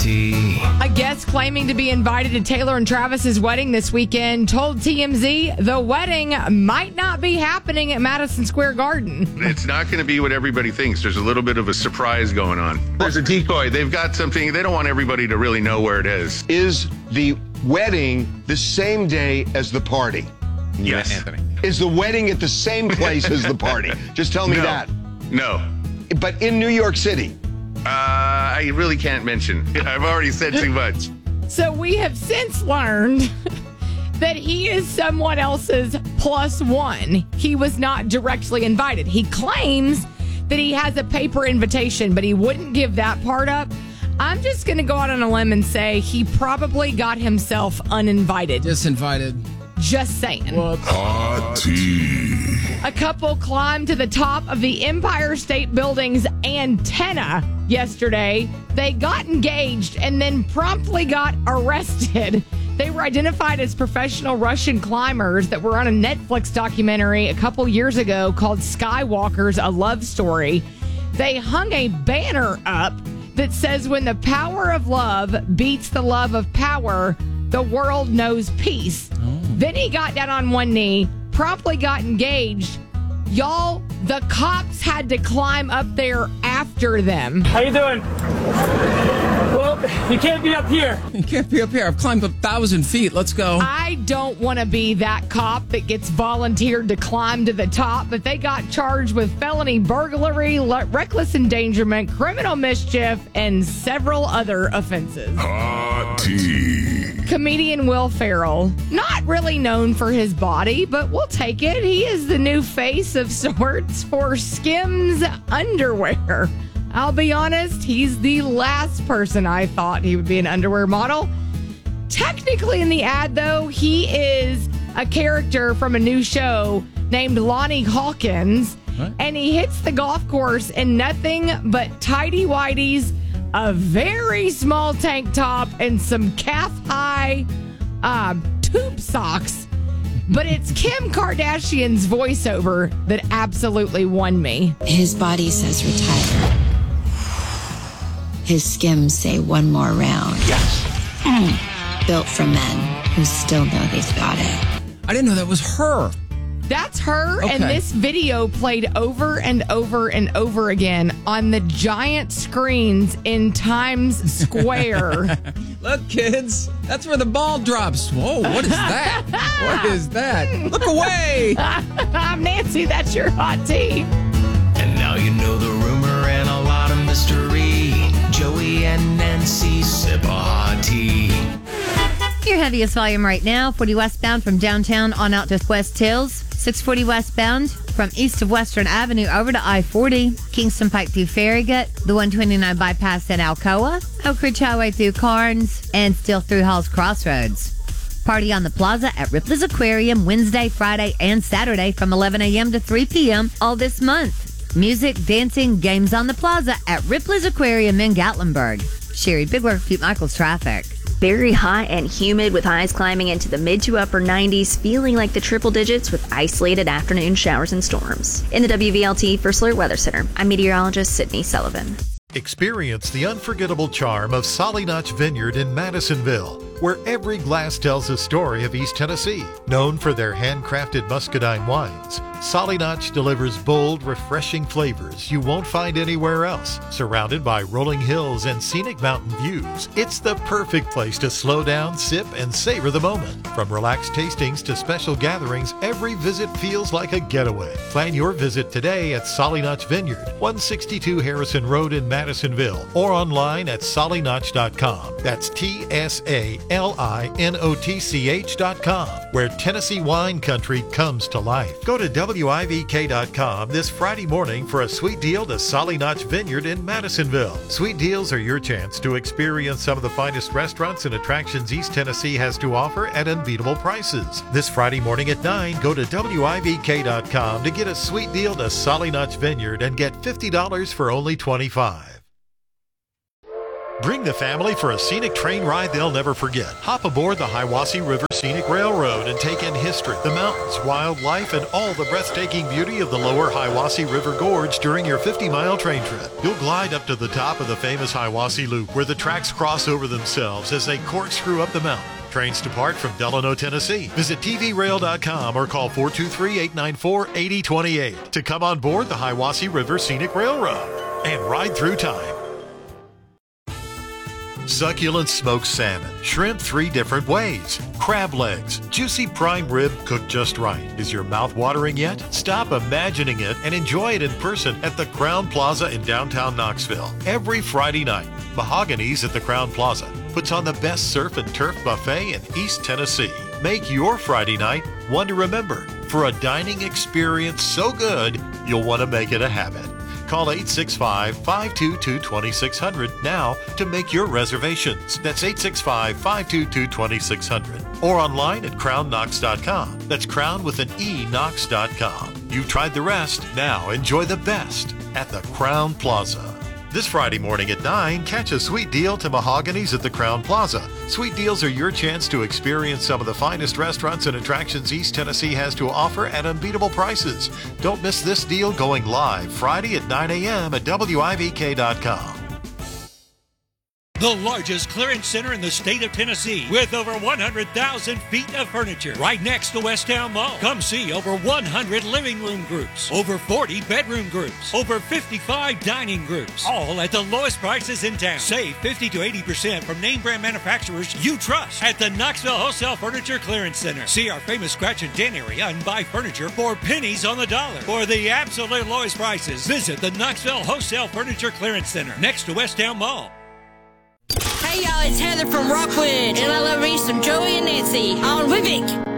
A guest claiming to be invited to Taylor and Travis's wedding this weekend told TMZ the wedding might not be happening at Madison Square Garden. It's not going to be what everybody thinks. There's a little bit of a surprise going on. There's a decoy. They've got something. They don't want everybody to really know where it is. Is the wedding the same day as the party? Yes. Anthony. Is the wedding at the same place as the party? Just tell me No. that. No. But in New York City. I really can't mention. I've already said too much. So we have since learned that he is someone else's plus one. He was not directly invited. He claims that he has a paper invitation, but he wouldn't give that part up. I'm just going to go out on a limb and say he probably got himself uninvited. Disinvited. Just saying. Hot tea. A couple climbed to the top of the Empire State Building's antenna yesterday. They got engaged and then promptly got arrested. They were identified as professional Russian climbers that were on a Netflix documentary a couple years ago called Skywalkers, A Love Story. They hung a banner up that says, when the power of love beats the love of power, the world knows peace. Then he got down on one knee, promptly got engaged. Y'all, the cops had to climb up there after them. How you doing? Well, you can't be up here. You can't be up here. I've climbed 1,000 feet. Let's go. I don't want to be that cop that gets volunteered to climb to the top, but they got charged with felony burglary, reckless endangerment, criminal mischief, and several other offenses. Hot tea. Comedian Will Ferrell, not really known for his body, but we'll take it. He is the new face of sorts for Skims underwear. I'll be honest, he's the last person I thought he would be an underwear model. Technically in the ad, though, he is a character from a new show named Lonnie Hawkins, and he hits the golf course in nothing but tighty-whities, a very small tank top, and some calf-high tube socks. But it's Kim Kardashian's voiceover that absolutely won me. His body says retire. His skims say one more round. Yes. Built for men who still know they've got it. I didn't know that was her. That's her, Okay. and this video played over and over and over again on the giant screens in Times Square. Look, kids, that's where the ball drops. Whoa, what is that? What is that? Look away. I'm Nancy, that's your hot tea. And now you know the rumor and a lot of mystery. Joey and Nancy sip a hot tea. Your heaviest volume right now, 40 westbound from downtown on out to West Hills. 640 westbound from east of Western Avenue over to I-40. Kingston Pike through Farragut. The 129 bypass at Alcoa. Oak Ridge Highway through Carnes. And still through Hall's Crossroads. Party on the Plaza at Ripley's Aquarium Wednesday, Friday, and Saturday from 11 a.m. to 3 p.m. all this month. Music, dancing, games on the Plaza at Ripley's Aquarium in Gatlinburg. Sherry Bigler, Pete Michaels traffic. Very hot and humid with highs climbing into the mid to upper 90s, feeling like the triple digits with isolated afternoon showers and storms. In the WVLT First Alert Weather Center, I'm meteorologist Sydney Sullivan. Experience the unforgettable charm of Solly Notch Vineyard in Madisonville, where every glass tells a story of East Tennessee. Known for their handcrafted muscadine wines, Solly Notch delivers bold, refreshing flavors you won't find anywhere else. Surrounded by rolling hills and scenic mountain views, it's the perfect place to slow down, sip, and savor the moment. From relaxed tastings to special gatherings, every visit feels like a getaway. Plan your visit today at Solly Notch Vineyard, 162 Harrison Road in Madisonville, or online at sollynotch.com. That's TSALINOTCH.com, where Tennessee wine country comes to life. Go to WIVK.com this Friday morning for a sweet deal to Solly Notch Vineyard in Madisonville. Sweet deals are your chance to experience some of the finest restaurants and attractions East Tennessee has to offer at unbeatable prices. This Friday morning at 9, go to WIVK.com to get a sweet deal to Solly Notch Vineyard and get $50 for only $25. Bring the family for a scenic train ride they'll never forget. Hop aboard the Hiwassee River Scenic Railroad and take in history, the mountains, wildlife, and all the breathtaking beauty of the lower Hiwassee River Gorge during your 50-mile train trip. You'll glide up to the top of the famous Hiwassee Loop, where the tracks cross over themselves as they corkscrew up the mountain. Trains depart from Delano, Tennessee. Visit tvrail.com or call 423-894-8028 to come on board the Hiwassee River Scenic Railroad and ride through time. Succulent smoked salmon, shrimp 3 different ways, crab legs, juicy prime rib cooked just right. Is your mouth watering yet? Stop imagining it and enjoy it in person at the Crown Plaza in downtown Knoxville. Every Friday night, Mahogany's at the Crown Plaza puts on the best surf and turf buffet in East Tennessee. Make your Friday night one to remember for a dining experience so good you'll want to make it a habit. Call 865-522-2600 now to make your reservations. That's 865-522-2600. Or online at crownknox.com. That's crown with an E, knox.com. You've tried the rest. Now enjoy the best at the Crown Plaza. This Friday morning at 9, catch a sweet deal to Mahogany's at the Crown Plaza. Sweet deals are your chance to experience some of the finest restaurants and attractions East Tennessee has to offer at unbeatable prices. Don't miss this deal going live Friday at 9 a.m. at WIVK.com. The largest clearance center in the state of Tennessee with over 100,000 feet of furniture right next to Westtown Mall. Come see over 100 living room groups, over 40 bedroom groups, over 55 dining groups, all at the lowest prices in town. Save 50 to 80% from name brand manufacturers you trust at the Knoxville Wholesale Furniture Clearance Center. See our famous scratch and dent area and buy furniture for pennies on the dollar. For the absolute lowest prices, visit the Knoxville Wholesale Furniture Clearance Center next to Westtown Mall. Hey y'all, it's Heather from Rockwood, and I love me some Joey and Nancy on Wivik.